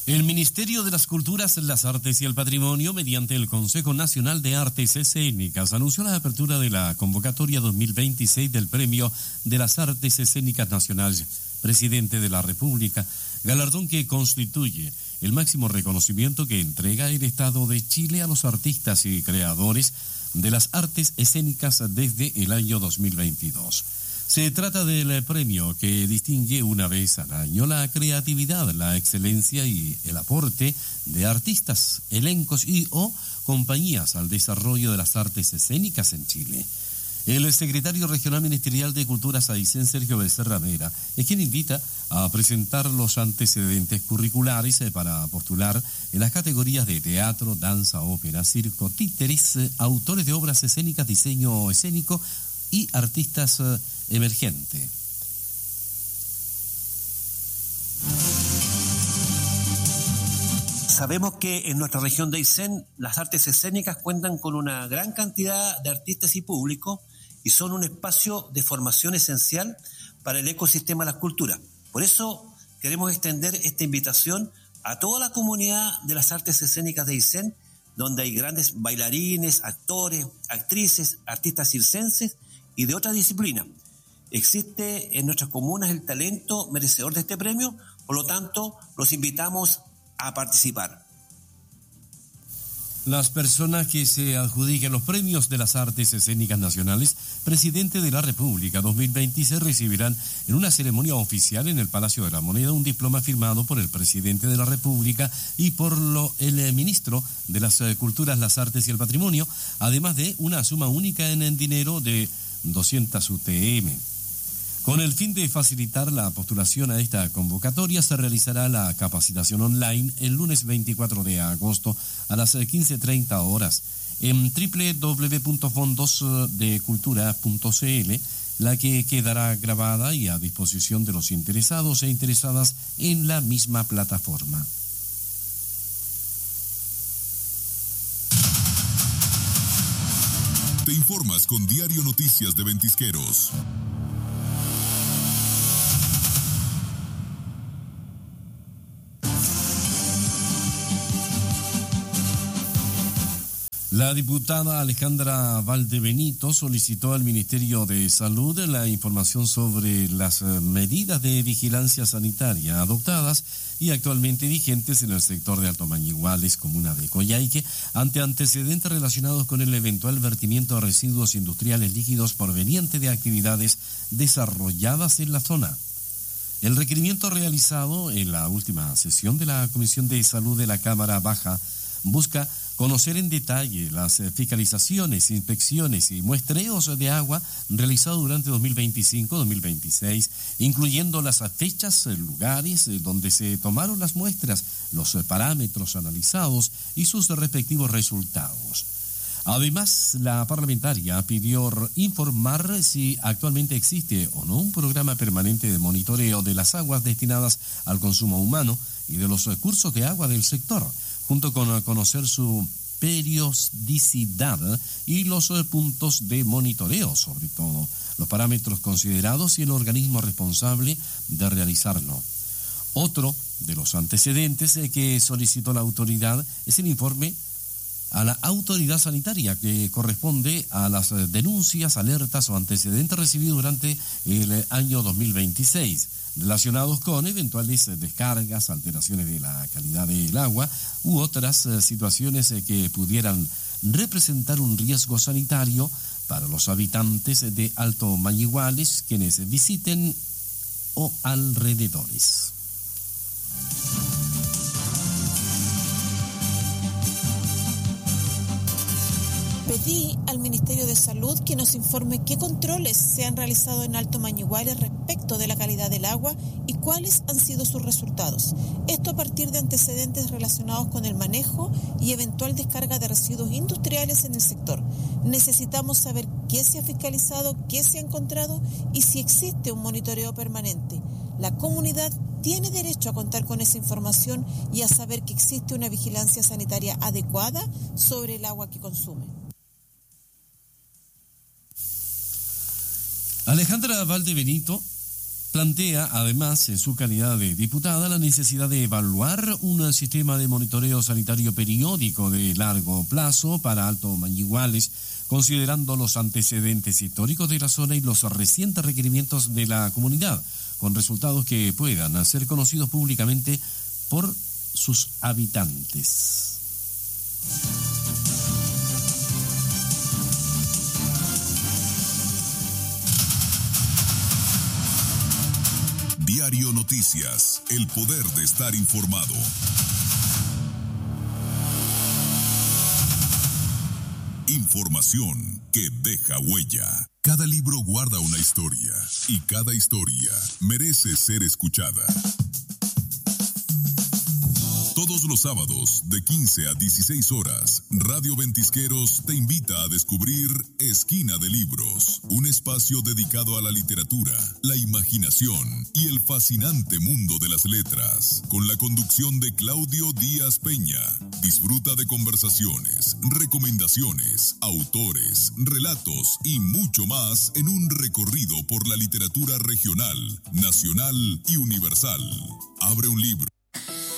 El Ministerio de las Culturas, las Artes y el Patrimonio, mediante el Consejo Nacional de Artes Escénicas, anunció la apertura de la convocatoria 2026 del Premio de las Artes Escénicas Nacionales, Presidente de la República, galardón que constituye el máximo reconocimiento que entrega el Estado de Chile a los artistas y creadores de las artes escénicas desde el año 2022. Se trata del premio que distingue una vez al año la creatividad, la excelencia y el aporte de artistas, elencos y o compañías al desarrollo de las artes escénicas en Chile. El secretario regional ministerial de Culturas Aysén, Sergio Becerra Mera, es quien invita a presentar los antecedentes curriculares para postular en las categorías de teatro, danza, ópera, circo, títeres, autores de obras escénicas, diseño escénico y artistas emergentes. Sabemos que en nuestra región de Aysén las artes escénicas cuentan con una gran cantidad de artistas y público y son un espacio de formación esencial para el ecosistema de las culturas. Por eso queremos extender esta invitación a toda la comunidad de las artes escénicas de Aysén, donde hay grandes bailarines, actores, actrices, artistas circenses y de otras disciplinas. Existe en nuestras comunas el talento merecedor de este premio, por lo tanto, los invitamos a participar. Las personas que se adjudiquen los premios de las artes escénicas nacionales, Presidente de la República 2026, recibirán en una ceremonia oficial en el Palacio de la Moneda un diploma firmado por el Presidente de la República y por el Ministro de las Culturas, las Artes y el Patrimonio, además de una suma única en dinero de 200 UTM. Con el fin de facilitar la postulación a esta convocatoria, se realizará la capacitación online el lunes 24 de agosto a las 15:30 horas en www.fondosdecultura.cl, la que quedará grabada y a disposición de los interesados e interesadas en la misma plataforma. Te informas con Diario Noticias de Ventisqueros. La diputada Alejandra Valdebenito solicitó al Ministerio de Salud la información sobre las medidas de vigilancia sanitaria adoptadas y actualmente vigentes en el sector de Alto Mañiguales, comuna de Coyhaique, ante antecedentes relacionados con el eventual vertimiento de residuos industriales líquidos provenientes de actividades desarrolladas en la zona. El requerimiento realizado en la última sesión de la Comisión de Salud de la Cámara Baja busca conocer en detalle las fiscalizaciones, inspecciones y muestreos de agua realizados durante 2025-2026, incluyendo las fechas, lugares donde se tomaron las muestras, los parámetros analizados y sus respectivos resultados. Además, la parlamentaria pidió informar si actualmente existe o no un programa permanente de monitoreo de las aguas destinadas al consumo humano y de los cursos de agua del sector, junto con conocer su periodicidad y los puntos de monitoreo, sobre todo los parámetros considerados y el organismo responsable de realizarlo. Otro de los antecedentes que solicitó la autoridad es el informe a la autoridad sanitaria que corresponde a las denuncias, alertas o antecedentes recibidos durante el año 2026. Relacionados con eventuales descargas, alteraciones de la calidad del agua u otras situaciones que pudieran representar un riesgo sanitario para los habitantes de Alto Mañiguales, quienes visiten o alrededores. Pedí al Ministerio de Salud que nos informe qué controles se han realizado en Alto Mañiguales respecto de la calidad del agua y cuáles han sido sus resultados. Esto a partir de antecedentes relacionados con el manejo y eventual descarga de residuos industriales en el sector. Necesitamos saber qué se ha fiscalizado, qué se ha encontrado y si existe un monitoreo permanente. La comunidad tiene derecho a contar con esa información y a saber que existe una vigilancia sanitaria adecuada sobre el agua que consume. Alejandra Valdebenito Plantea, además, en su calidad de diputada, la necesidad de evaluar un sistema de monitoreo sanitario periódico de largo plazo para Alto Mañiguales, considerando los antecedentes históricos de la zona y los recientes requerimientos de la comunidad, con resultados que puedan ser conocidos públicamente por sus habitantes. Diario Noticias, el poder de estar informado. Información que deja huella. Cada libro guarda una historia y cada historia merece ser escuchada. Todos los sábados, de 15 a 16 horas, Radio Ventisqueros te invita a descubrir Esquina de Libros, un espacio dedicado a la literatura, la imaginación y el fascinante mundo de las letras, con la conducción de Claudio Díaz Peña. Disfruta de conversaciones, recomendaciones, autores, relatos y mucho más en un recorrido por la literatura regional, nacional y universal. Abre un libro